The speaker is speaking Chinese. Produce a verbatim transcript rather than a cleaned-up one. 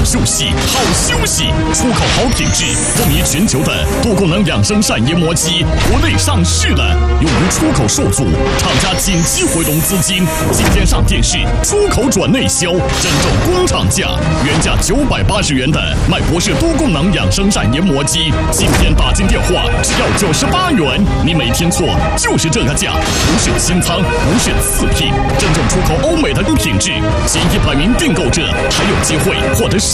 休息，好休息。出口好品质，风靡全球的多功能养生扇研磨机，国内上市了，由于出口受阻，厂家紧急回笼资金，今天上电视，出口转内销，真正工厂价，原价九百八十元的麦博士多功能养生扇研磨机，今天打进电话只要九十八元，你没听错，就是这个价，不是清仓，不是次品，真正出口欧美的品质，前一百名订购者还有机会获得